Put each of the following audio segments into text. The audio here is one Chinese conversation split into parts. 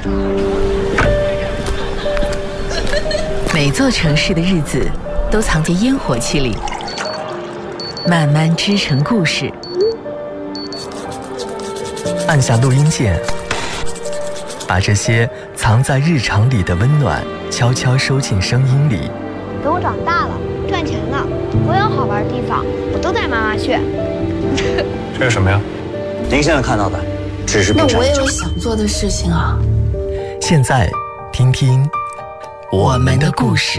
每座城市的日子都藏在烟火气里，慢慢织成故事。 按下录音键，把这些藏在日常里的温暖悄悄收进声音里。 等我长大了，赚钱了，我有好玩的地方，我都带妈妈去。 这是什么呀？ 您现在看到的只是那我也有想做的事情啊。 现在听听我们的故事。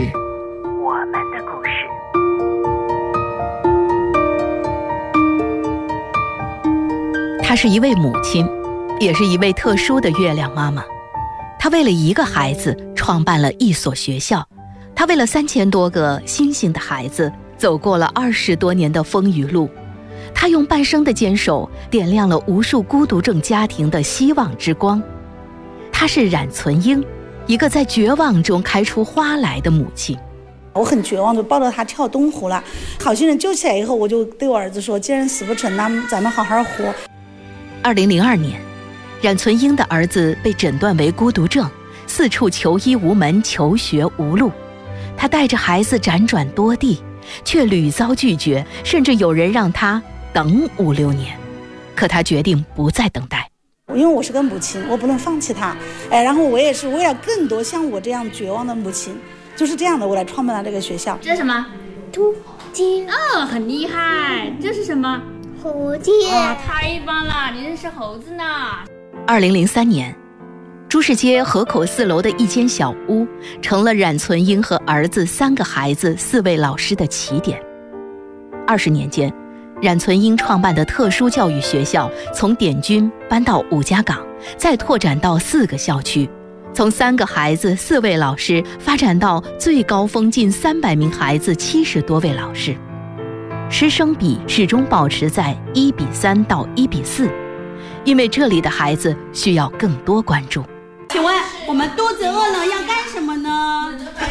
她是一位母亲，也是一位特殊的月亮妈妈。她为了一个孩子创办了一所学校，她为了3000多个星星的孩子走过了20多年的风雨路。她用半生的坚守点亮了无数孤独症家庭的希望之光。她是冉存英，一个在绝望中开出花来的母亲。 我很绝望，就抱着他跳东湖了。好心人救起来以后，我就对我儿子说，既然死不成，那咱们好好活。 2002年，冉存英的儿子被诊断为孤独症，四处求医无门，求学无路。他带着孩子辗转多地，却屡遭拒绝，甚至有人让他等5、6年。可他决定不再等待， 因为我是个母亲，我不能放弃他。然后我也是为了更多像我这样绝望的母亲，就是这样的，我来创办了这个学校。 这是什么？ 兔鸡。 哦，很厉害。这是什么？ 蝴蝶。 太棒了，你认识猴子呢。 2003年，朱市街河口4楼的一间小屋，成了冉存英和儿子3个孩子、4位老师的起点。20年间，冉存英创办的特殊教育学校从点军搬到伍家港，再拓展到4个校区，从3个孩子、4位老师发展到最高峰近300名孩子、70多位老师。师生比始终保持在1:3到1:4，因为这里的孩子需要更多关注。 请问我们肚子饿了要干什么呢？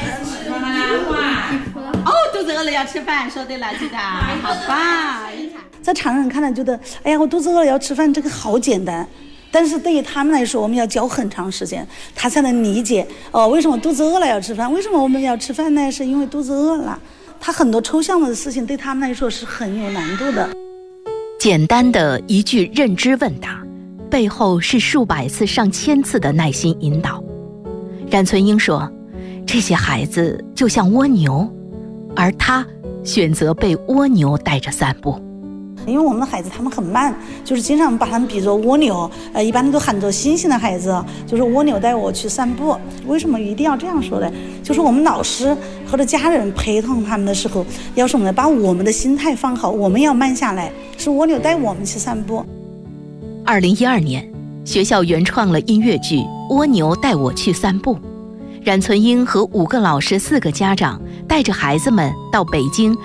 哦，肚子饿了要吃饭，说对了，记得，好棒！ 在常人看来觉得，哎呀，我肚子饿了要吃饭，这个好简单。但是对于他们来说，我们要教很长时间，他才能理解为什么肚子饿了要吃饭？为什么我们要吃饭呢？是因为肚子饿了。他很多抽象的事情对他们来说是很有难度的。 简单的一句认知问答，背后是数百次、上千次的耐心引导。冉存英说，这些孩子就像蜗牛，而他选择被蜗牛带着散步。 因为我们的孩子他们很慢，就是经常把他们比作蜗牛，一般都喊作星星的孩子，就是蜗牛带我去散步。为什么一定要这样说呢？就是我们老师或者家人陪同他们的时候，要什么呢？把我们的心态放好，我们要慢下来，是蜗牛带我们去散步。 2012年，学校原创了音乐剧《蜗牛带我去散步》。冉存英和5个老师、4个家长带着孩子们到北京